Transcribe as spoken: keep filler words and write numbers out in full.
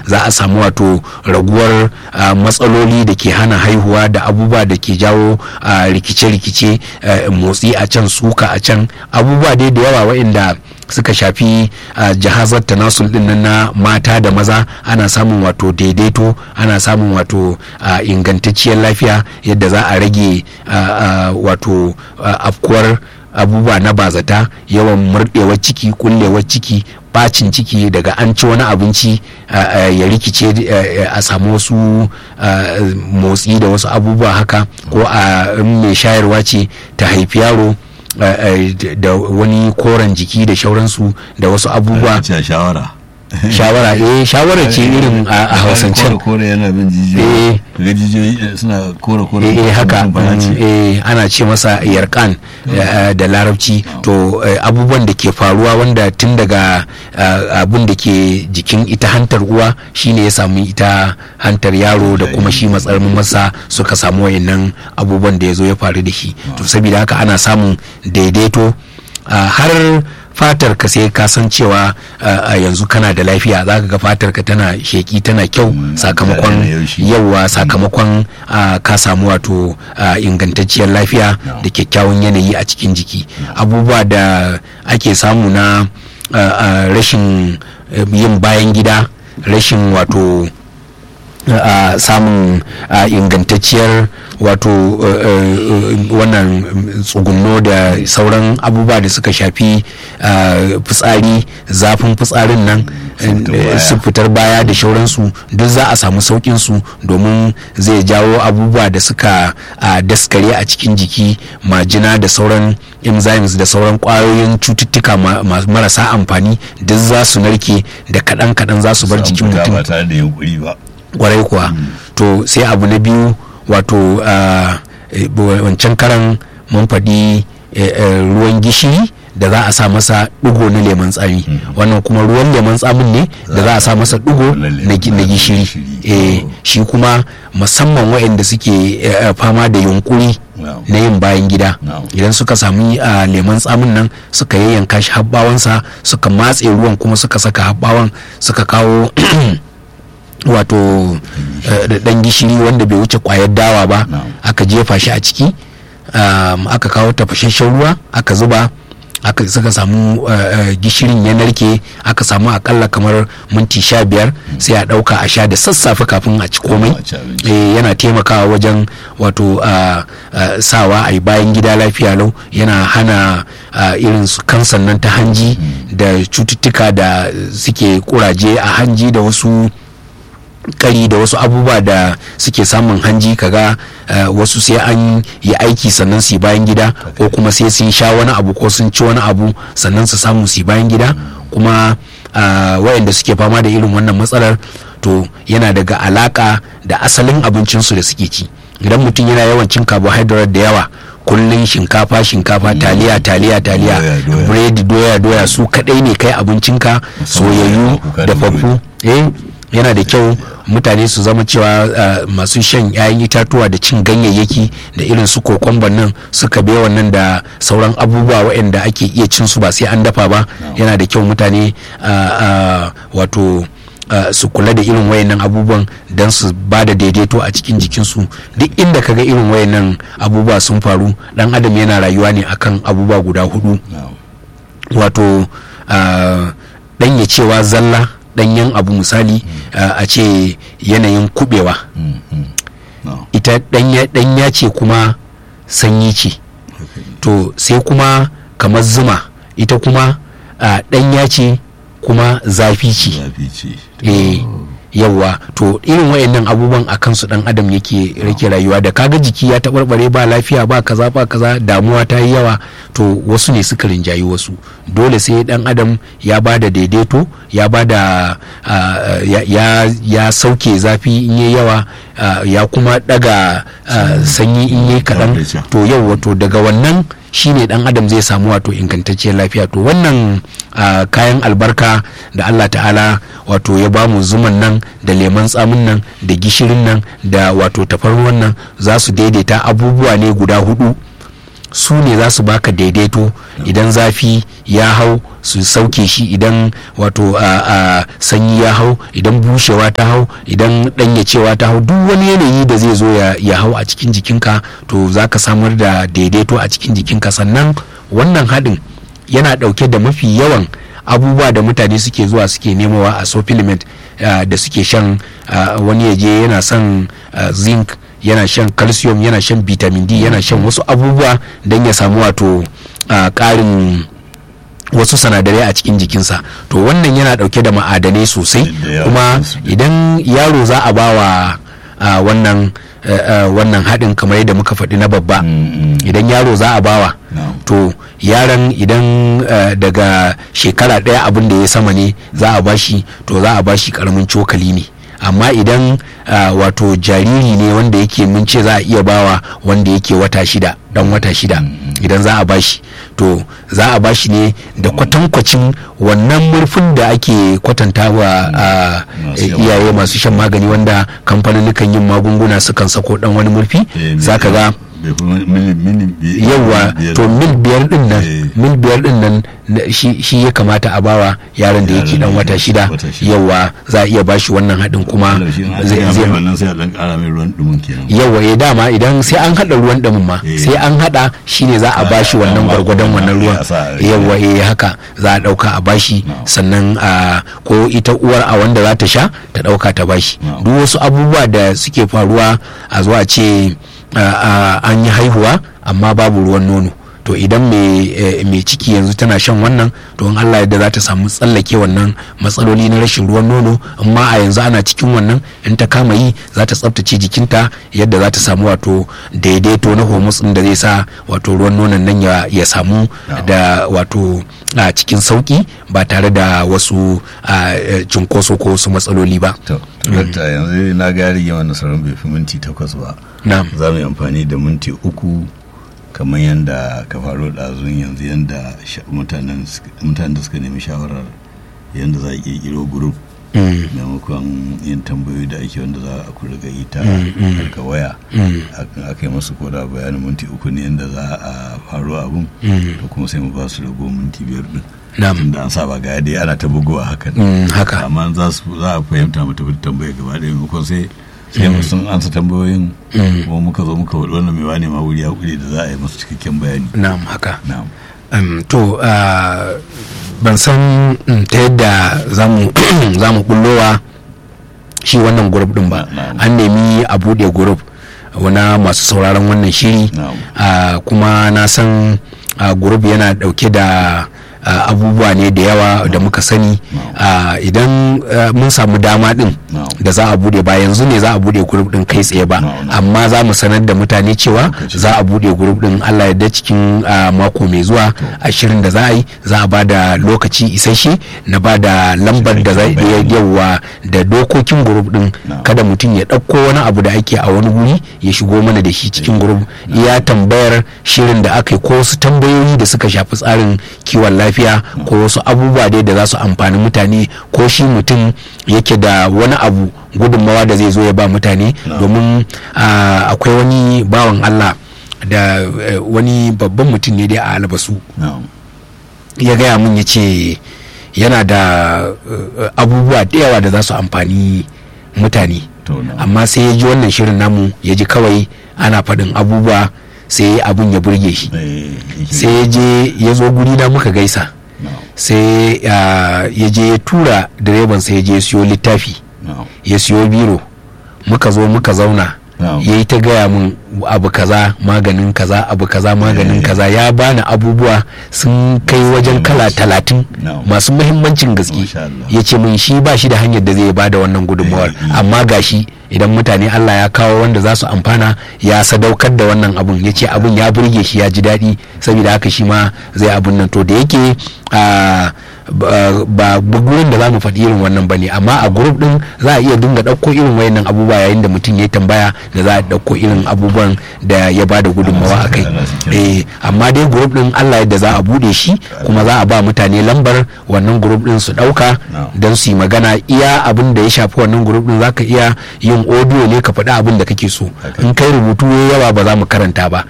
za a samu wato raguwar uh, matsaloli da ke hana haihuwa da abubuwa da ke jawo uh, rikice-rikice, uh, motsi a can, suka a can, abubuwa dai da yawa waɗanda suka shafi uh, jihazar tanasul din nan na mata da maza. Ana samun wato daidaito, ana samun wato uh, ingantacciyar lafiya yadda za a rage uh, uh, wato uh, afkuwar abubuwa na bazata, yawan murɗewar ciki, kullewar ciki, bacin ciki daga an ci wani abinci uh, uh, ya rikice uh, a samu wasu uh, motsi da wasu abubuwa haka, ko a uh, mai shayarwa ce ta haifi yaro Uh, uh, da wani koren jiki da shauransu da wasu abubuwa. shawara shawara eh shawara ce irin a Hausancen kore yana bin jijiyoyi ga jijiyoyi suna kore kore eh haka eh ana ce masa yarkan da larabci. To abubuwan da ke faruwa wanda tun daga abun da ke jikin ita hantar uwa shine ya samu ita hantar yaro da kuma shi matsayin masa suka samu wayannan abubuwan da ya zo ya faru da shi. To saboda haka ana samun daidaito har fatar ka sai ka san cewa a yanzu kana da lafiya. Za ka ga fatar ka tana sheki, tana kyau sakamakon yawa sakamakon ka samu wato ingantacciyar lafiya da kyakkyawan yanayi a cikin jiki. Abubuwa da ake samu na rashin yin bayan gida, rashin wato Uh, samun uh, ingantacciyar wato uh, uh, wannan tsugunno da sauran abubuwa da suka shafi uh, fitsari, zafin fitsarin nan, su fitar baya da shauransu duk za a samu saukin su, domin zai jawo abubuwa da suka uh, daskare a cikin jiki, majina da sauran enzymes da sauran kwayoyin cututtuka ma, ma, marasa amfani duk za su narke da kaɗan-kaɗan za su bar jikin mutum ba tare da yunkuri ba. Kwarai kuwa. Mm. To sai abu na biyu wato wancan karan mun faɗi ruwan gishiri da za a sa masa ɗigo na lemon tsami. Mm. Wannan kuma ruwan lemon tsamin ne da za a sa masa ɗigo na gishiri. Eh, shi kuma musamman waɗanda suke fama da yunkuri no. na yin bayan gida no. idan suka sami lemon tsamin nan suka yayyanka shi habbawansa, suka matse ruwan kuma suka saka habbawan, suka kawo wato da dan gishiri wanda bai wuce kwayar dawa ba, aka jefa shi a ciki, aka kawo tafashashen ruwa aka zuba, aka saka samu gishirin ya narke, aka samu akalla kamar minti sha biyar, sai a dauka a sha da sassafe kafin a ci komai. Yana taimakawa wajen wato sawa a yi bayan gida lafiya lau, yana hana irin su kansan nan ta hanji da cututtuka da suke kuraje a hanji da wasu kari da wasu abubuwa da suke samun hanji. Kaga uh, wasu sai an yi aiki sannan su bayan gida, ko kuma sai sun sha wani abu ko sun ci wani abu sannan su samu su bayan gida. Kuma uh, wayanda suke fama da irin wannan matsalar, to yana daga alaka da asalin abincinsu da suke ci. Idan mutum yana yawan cin carbohydrate da yawa, kullun shinkafa shinkafa taliya taliya taliya biredi doya doya su kadai ne kai abincinka, soyayyu da fafu, eh yana da kyau mutane su zama cewa uh, masu shan 'ya'yan itatuwa da cin ganyayyaki da irin su kokomban nan, su kabewan nan da sauran abubuwa waɗanda ake iya cin su ba sai an dafa ba. Yana da kyau mutane uh, uh, wato Uh, su kula da irin wayannan abubuwan don su ba da daidaito a cikin jikinsu. Duk inda kaga irin wayannan abubuwa sun faru, dan adam yana rayuwa ne akan abubuwa guda hudu. Wato uh, danya cewa zalla danyen abu, misali uh, a ce yanayin kubewa, ita danya ce kuma sanyi ce. To sai kuma kamar zuma, ita kuma uh, danya ce kuma zafi ce. eh yawa. To irin wayannan abubuwan a kansu dan adam yake rake rayuwa. Da kaga jiki ya tabarbare, ba lafiya, ba kaza ba kaza, damuwa ta yi yawa, to wasu ne suka rinjayi wasu. Dole sai dan adam ya bada daidaito, ya bada uh, ya, ya ya sauke zafi in yayi yawa, uh, ya kuma daga uh, sanyi in yayi kadan. To yau wato daga wannan shine dan adam zai samu wato ingantacciyar lafiya. To wannan uh, kayan albarka da Allah ta'ala wato ya bamu, zuman nan da lemon tsamin nan da gishirin nan da wato tafarnuwan nan, za su daidaita abubuwa ne guda hudu, su ne za su baka daidaito idan zafi ya hau su sauke shi, idan wato a, a sanyi ya hau, idan bushewa ta hau, idan danyacewa ta hau, duk wani yanayi da zai zo ya, ya hau a cikin jikinka to za ka samar da daidaito a cikin jikinka. Sannan wannan haɗin yana ɗauke da mafi yawan abubuwa da mutane suke zuwa suke nemawa a supplement uh, da suke shan uh, wani yaje yana son uh, zinc, yana shan calcium, yana shan vitamin D, yana shan wasu abubuwa don ya samu wato ƙarin uh, wasu sinadarai a cikin jikinsa. To wannan yana dauke da ma'adanai sosai, kuma idan yaro za a bawa uh, wannan uh, uh, wannan haɗin kamar yadda muka faɗi na babba, mm-hmm. idan yaro za a bawa no. to yaron idan uh, daga shekara ɗaya abin da ya sama ne za a bashi, to za a bashi karamin cokali ne. Amma idan uh, wato jariri ne wanda yake mun ce za a iya bawa wanda yake wata shida, dan wata shida, mm-hmm. idan za a bashi to za a bashi ne da kwatankwacin wannan murfin da ake kwatanta wa uh, iyaye masu shan magani, wanda kamfanin yin magunguna sukan sako dan wani murfi, zaka ga yawa to mil biyar din nan mil biyar din nan shi ya kamata a bawa yaron da yake dan wata shida. Yawa za a iya bashi wannan haɗin, kuma zai zai wannan sai a dan ƙara mai ruwan dumin kenan. Yawa eh dama idan sai an hada ruwan dumin ma sai an hada shine za a bashi wannan gwargwadon wannan ruwan. Yawa eh haka za a dauka a bashi, sannan a ko ita uwar a wanda za ta sha ta dauka ta bashi. Duk wasu abubuwa da suke faruwa a zuwa ce Uh, uh, an yi haihuwa amma babu ruwan nono, to idan mai ciki yanzu tana shan wannan, to in Allah yadda za ta samu tsallake wannan matsaloli na rashin ruwan nono. Amma a yanzu ana cikin wannan, in ta kama yi za ta tsaftace jikinta yadda za ta samu wato daidaito na hormones din da zai sa wato ruwan nonon nan ya, ya samu no. da wato a cikin sauki ba tare da wasu cunkoso ko wasu matsaloli ba. To yanzu na gari yawan nasarar bai fi minti takwas ba. Za mu yi amfani da minti uku kamar yadda ka faru ɗazun yanzu, yadda mutanen da suka nemi shawarar yadda za a ƙirƙiro gurup maimakon yin tambayoyi da ake wanda za a kula ga ita daga waya, aka yi masu koda bayanin minti uku ne yadda za a faru abun, to kuma sai mu ba su rago minti biyar din. Tunda an saba ga yadda ana ta bugowa hakan haka, amma za a fahimta mu tafi tambaya gaba ɗaya maimakon sai sai mu sun ansa tambayoyin kuma muka zo muka wadda wannan mai wani ma wuri hakuri da za a yi masu cikakken bayani. Na'am haka. Na'am. Um, to uh, ban san um, ta yadda za mu bullowa shi wannan group din ba. An nemi a bude group wana masu sauraron wannan shiri, uh, kuma na san uh, group yana dauke da Uh, abubuwa ne da yawa da muka sani. uh, idan uh, mun samu dama din no. da za a bude, ba yanzu ne za a bude group din kai tsaye ba, no, no. amma za mu sanar da mutane cewa okay. za a bude group din Allah yadda cikin uh, mako mai zuwa ashirin da za a yi, za a ba da lokaci isasshe na ba da lambar da zai yawa da dokokin group din no. kada mutum ya ɗauko wani abu da ake a wani guri ya shigo mana da shi cikin group. no. ya tambayar shirin da aka yi ko wasu tambayoyi da suka shafi tsarin kiwon lafiya ko wasu abubuwa dai da za su amfani mutane, ko shi mutum yake da wani abu gudunmawa da zai zo ya ba mutane. no. domin uh, akwai wani bawan Allah da uh, wani babban mutum ne dai a Albasu. no. ya gaya mun ya ce yana da uh, abubuwa da yawa da za su amfani mutane. no. amma sai ya ji wannan shirin namu ya ji kawai ana faɗin abubuwa sai abun ya burge shi, sai ya je ya zo guri na muka gaisa, sai ya je ya tura direban sai ya je ya siyo littafi, ya siyo biro, muka zo muka zauna, ya yi ta gaya mun abu kaza maganin kaza, abu kaza maganin kaza, ya bani abubuwa sun kai wajen kala talatin masu muhimmancin gaske. Ya ce mun shi ba shi da hanyar da zai bada wannan gudunmawar, amma gashi idan mutane Allah ya kawo wanda za su amfana ya sadaukar da wannan abun. Ya ce abun ya burge shi, ya ji daɗi, saboda haka shi ma zai abun nan. To da yake ba gurin da za mu faɗi irin wannan ba ne, amma a group din za a iya dinga ɗauko irin wayannan abubuwa yayin da mutum ya tambaya, da za a ɗauko irin abubuwan da ya bada gudunmawa a kai. eh amma dai group din Allah yadda za a bude shi, kuma za a ba mutane lambar wannan group din su ɗauka don su yi magana iya abin da ya shafi wannan group din. Zaka iya yin audio ne ka faɗi abin da kake so, in kai rubutu yawa ba za mu karanta ba,